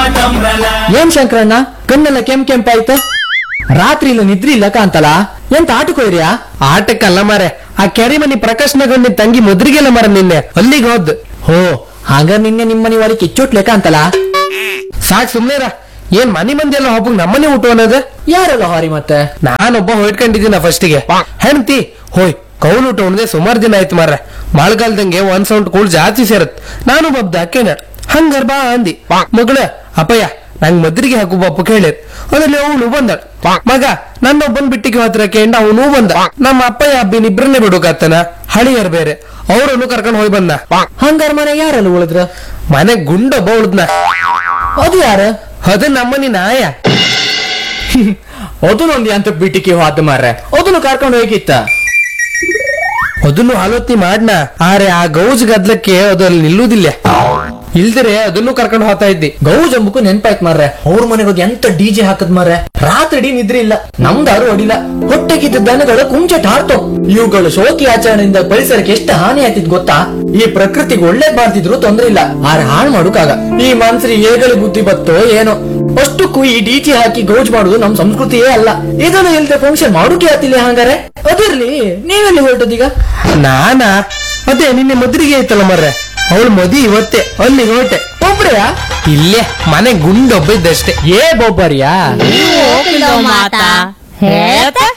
ಏನ್ ಶಂಕರಣ್ಣ ಕಣ್ಣೆಲ್ಲ ಕೆಂಪಾಯ್ತು? ರಾತ್ರಿ ಇಲ್ಲ ನಿದ್ರಿ ಇಲ್ಲ ಕಾಂತಲ್ಲ, ಎಂತ ಆಟಕ್ಕೆ ಹೋಯ್ರಿಯಾ? ಆಟಕ್ಕಲ್ಲ ಮಾರೆ, ಆ ಕೆರಿಮನಿ ಪ್ರಕಾಶ್ನಗೊಂಡಿ ತಂಗಿ ಮುದ್ರಿಗೆಲ್ಲ ಮರ ನಿನ್ನೆ ಅಲ್ಲಿಗೆ ಹೋದ್. ಹೋ ಹಾಗ ನಿನ್ನೆ ನಿಮ್ಮನಿ ವಾರಿ ಕಿಚ್ಚೋಟ್ಲೆ ಕಾಂತಲ್ಲ. ಸಾಕ್ ಸುಮ್ನೇರ, ಏನ್ ಮನಿ ಮಂದಿ ಎಲ್ಲ ಒಬ್ಬಗ್ ನಮ್ಮನೆ ಊಟ ಅನ್ನೋದು? ಯಾರೆಲ್ಲ ಹಾರಿ ಮತ್ತೆ? ನಾನೊಬ್ಬ ಹೊಯ್ಕೊಂಡಿದ್ದೀನ ಫಸ್ಟಿಗೆ. ಹೆಣ್ತಿ ಹೋಯ್ ಕೌಲ್ ಊಟ ಉಣ್ದೆ ಸುಮಾರು ದಿನ ಆಯ್ತು ಮಾರ್ರೆ. ಮಳೆಗಾಲದಂಗೆ ಒಂದ್ ಸೌಂಡ್ ಕೂಳ್ ಜಾಸ್ತಿ ಸೇರತ್. ನಾನು ಬಬ್ದ ಹಾಕೇನ ಹಂಗಾರ ಬಾ ಅಂದಿ. ಮಗಳ ಅಪ್ಪಯ್ಯ ನಂಗ್ ಮದ್ರಿಗೆ ಹಾಕು ಬಪ್ಪ ಕೇಳಿರ್. ಅದ್ರಲ್ಲಿ ಅವನು ಬಂದ ಮಗ ನನ್ನೊಬ್ಬನ್ ಬಿಟ್ಟಿಗೆ ಹತ್ರ ಕೇಂಡ ಅವನು ಬಂದ. ನಮ್ಮ ಅಪ್ಪಯ್ಯ ಹಬ್ಬಿನ ಇಬ್ರನ್ನೇ ಬಿಡುಕಾತನ, ಹಳಿಯರ್ ಬೇರೆ, ಅವ್ರನ್ನು ಕರ್ಕೊಂಡ್ ಹೋಗಿ ಬಂದ. ಹಂಗಾರ ಮನೆ ಯಾರೆಲ್ಲ ಉಳಿದ್ರ? ಮನೆ ಗುಂಡೊಬ್ಬ ಉಳಿದ್ನ. ಅದು ಯಾರ? ಅದು ನಮ್ಮನಿ ನಾಯ. ಅದನ್ನೊಂದು ಅಂತ ಬಿಟ್ಟಿಗೆ ಹೋದ ಮಾರ್ರೆ, ಅದನ್ನು ಕರ್ಕೊಂಡು ಹೋಗಿತ್ತ. ಅದನ್ನು ಆಲೋಚನೆ ಮಾಡ್ನ, ಆರೆ ಆ ಗೌಜ್ ಗದ್ಲಕ್ಕೆ ಅದು ಅಲ್ಲಿ ನಿಲ್ಲುವುದಿಲ್ಲ. ಇಲ್ದರೆ ಅದನ್ನು ಕರ್ಕೊಂಡು ಹೋಗ್ತಾ ಇದ್ದಿ. ಗೌಜ್ ಅಂಬಕು ನೆನ್ಪಾಯ್ತು ಮಾರ್ರೆ, ಅವ್ರ ಮನೆಗೆ ಹೋಗಿ ಎಂತ ಡಿಜೆ ಹಾಕದ್ ಮಾರ್ರೆ. ರಾತ್ರಿ ನಿದ್ರೆ ಇಲ್ಲ, ನಮ್ದಾರು ಅಡಿಲ್ಲ. ಹೊಟ್ಟೆಗಿದ್ದ ದನಗಳು ಕುಂಚಟ ಹಾರ್ತೋ. ಇವುಗಳು ಶೋಕಿ ಆಚರಣೆಯಿಂದ ಪರಿಸರಕ್ಕೆ ಎಷ್ಟು ಹಾನಿ ಆಯ್ತಿದ್ ಗೊತ್ತಾ? ಈ ಪ್ರಕೃತಿಗೆ ಒಳ್ಳೇದ್ ಮಾಡ್ತಿದ್ರು ತೊಂದ್ರೆ ಇಲ್ಲ, ಆರೆ ಹಾಳು ಮಾಡುಕಾಗ ಈ ಮನ್ಸರಿ ಏಗಳಿ ಬುದ್ಧಿ ಬತ್ತೋ ಏನೋ. ಅಷ್ಟಕ್ಕೂ ಈ ಡಿಜೆ ಹಾಕಿ ಗೌಜ್ ಮಾಡುದು ನಮ್ ಸಂಸ್ಕೃತಿಯೇ ಅಲ್ಲ. ಇದನ್ನು ಇಲ್ದೆ ಫಂಕ್ಷನ್ ಮಾಡುಕೆ ಆತಿಲ್ಲ. ಹಂಗಾರೆ ಅದಿರ್ಲಿ, ನೀವೆಲ್ಲಿ ಹೊರಟದೀಗ? ನಾನಾ ಅದೇ ನಿನ್ನೆ ಮದ್ರಿಗೆ ಐತಲ್ಲ ಮರ್ರೆ, ಅವಳು ಮದಿ ಇವತ್ತೇ ಅಲ್ಲಿಗೆ ಹೊರಟೆ. ಒಬ್ರೆಯಾ? ಇಲ್ಲೇ ಮನೆ ಗುಂಡೊಬ್ಬ ಇದ್ದಷ್ಟೇ. ಏ ಬೊಬ್ಬರಿಯಾ? ನೀವು ಹೋಗಿಲ್ಲ ಮಾತಾ ಹೇಳ್ತಾ